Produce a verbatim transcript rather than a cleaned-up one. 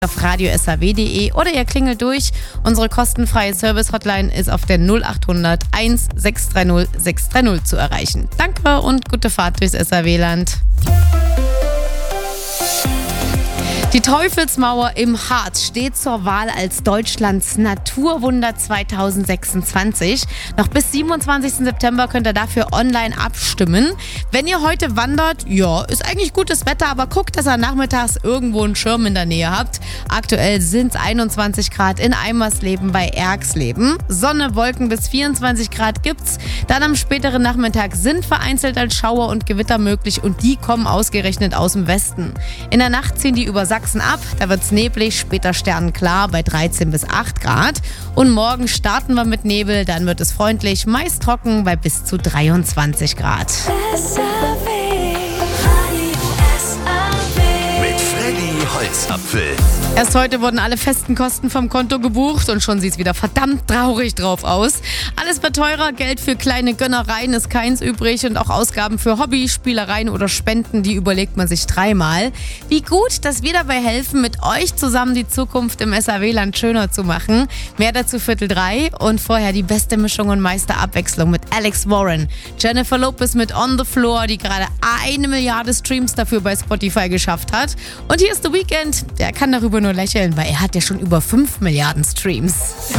auf radio s a w punkt d e oder ihr klingelt durch. Unsere kostenfreie Service-Hotline ist auf der null acht hundert eins sechs drei null sechs drei null zu erreichen. Danke und gute Fahrt durchs S A W-Land. Die Teufelsmauer im Harz steht zur Wahl als Deutschlands Naturwunder zweitausendsechsundzwanzig. Noch bis siebenundzwanzigsten September könnt ihr dafür online abstimmen. Wenn ihr heute wandert, ja, ist eigentlich gutes Wetter, aber guckt, dass ihr nachmittags irgendwo einen Schirm in der Nähe habt. Aktuell sind es einundzwanzig Grad in Eimersleben bei Erxleben. Sonne, Wolken bis vierundzwanzig Grad gibt's. Dann am späteren Nachmittag sind vereinzelt als Schauer und Gewitter möglich und die kommen ausgerechnet aus dem Westen. In der Nacht ziehen die über Sachsen ab, da wird's neblig, später sternenklar bei dreizehn bis acht Grad. Und morgen starten wir mit Nebel, dann wird es freundlich, meist trocken bei bis zu dreiundzwanzig Grad. Mit Freddy Holzapfel. Erst heute wurden alle festen Kosten vom Konto gebucht und schon sieht es wieder verdammt traurig drauf aus. Alles wird teurer, Geld für kleine Gönnereien ist keins übrig und auch Ausgaben für Hobby, Spielereien oder Spenden, die überlegt man sich dreimal. Wie gut, dass wir dabei helfen, mit euch zusammen die Zukunft im S A W-Land schöner zu machen. Mehr dazu Viertel drei und vorher die beste Mischung und meiste Abwechslung mit Alex Warren. Jennifer Lopez mit On the Floor, die gerade eine Milliarde Streams dafür bei Spotify geschafft hat. Und hier ist The Weeknd, der kann darüber nur lächeln, weil er hat ja schon über fünf Milliarden Streams.